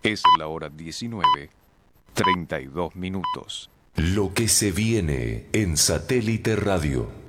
Es la hora 19:32. Lo que se viene en Satélite Radio.